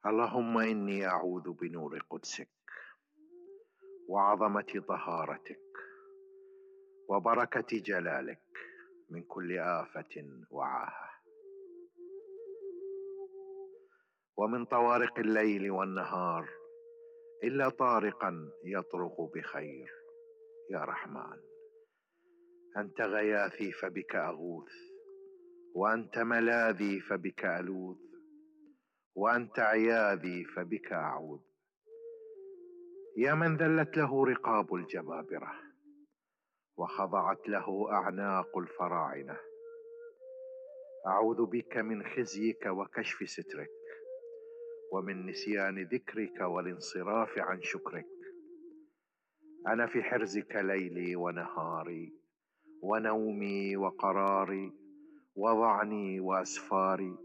اللهم إني أعوذ بنور قدسك وعظمة طهارتك وبركة جلالك من كل آفة وعاهة، ومن طوارق الليل والنهار إلا طارقا يطرق بخير. يا رحمن، أنت غياثي فبك أغوث، وأنت ملاذي فبك ألوذ، وأنت عياذي فبك أعوذ. يا من ذلت له رقاب الجبابرة وخضعت له أعناق الفراعنة، أعوذ بك من خزيك وكشف سترك، ومن نسيان ذكرك والانصراف عن شكرك. أنا في حرزك ليلي ونهاري، ونومي وقراري، وظعني وأسفاري،